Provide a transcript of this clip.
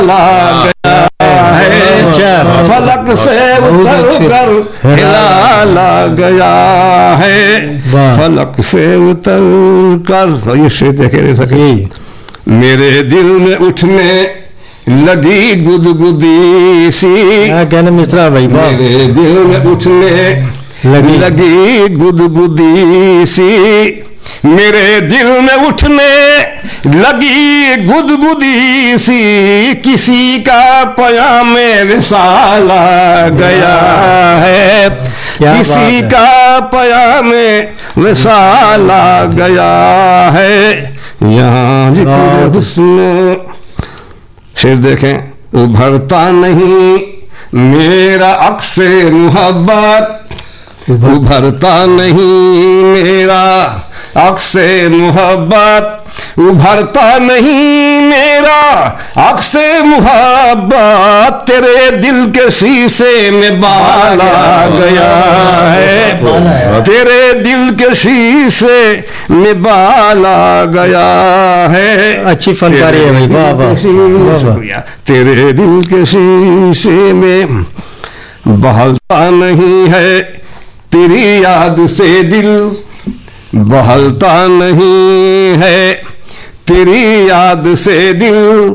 ला गया है, फलक से उतर कर हिला गया है, फलक से उतर कर। ये शेर देखे नहीं सके। मेरे दिल में उठने लगी गुदगुदी सी, कहने मिश्रा भाई, मेरे दिल में उठने लगी गुदगुदी सी, मेरे दिल में उठने लगी गुदगुदी सी, किसी का पयाम विसाल आ गया है, किसी का पयाम विसाल आ गया है। यहाँ जिक्र हुस्न, शेर देखें। उभरता नहीं मेरा अक्से मुहब्बत, उभरता नहीं मेरा अक्से मुहब्बत, उभरता नहीं मेरा अक्से मुहब्बत, तेरे दिल के शीशे में बाल आ गया है, तेरे दिल के शीशे में बाल आ गया है। अच्छी फनकारी है भाई, वाह वाह। तेरे दिल के शीशे में बहलता नहीं है, तेरी याद से दिल बहलता नहीं है, तेरी याद से दिल